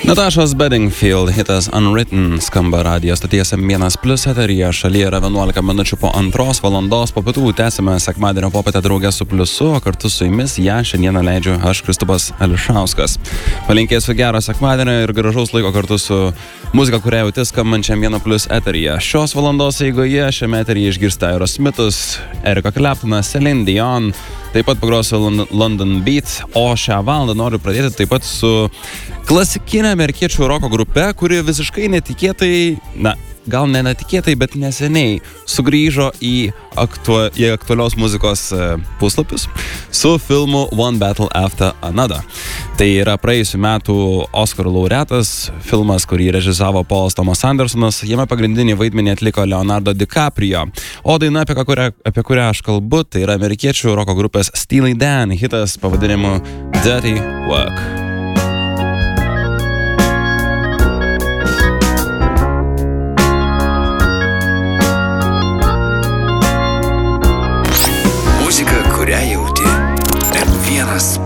Natašos Bedingfield hitas Unwritten skamba radijo stoties M1+ eteryje. Šalyje yra 11 minučių po 2 valandos. Po pietų tęsime sekmadienio popietę draugę su Pliusu, o kartu su jumis ją šiandieną leidžiu aš, Kristupas Ališauskas. Palinkėsiu gero sekmadienio ir gražaus laiko kartu su muzika, kurią jauti skambančiam M1+ eteryje. Šios valandos eigoje šiame eteryje išgirsta Aerosmithus, Erika Claptoną, Celine Dion, taip pat pagrosiu London Beat, o šią valandą noriu pradėti taip pat su klasikinė amerikiečių roko grupe, kuri visiškai netikėtai, gal ne netikėtai, bet neseniai sugrįžo į aktualios muzikos puslapius su filmu One Battle After Another. Tai yra praėjusių metų Oscarų laureatas filmas, kurį režisavo Paulas Thomas Andersonas. Jame pagrindinį vaidmenį atliko Leonardo DiCaprio. O daina, apie kurią aš kalbu, tai yra amerikiečių roko grupės Steely Dan hitas pavadinimu Dirty Work. Kurią jauti M1+.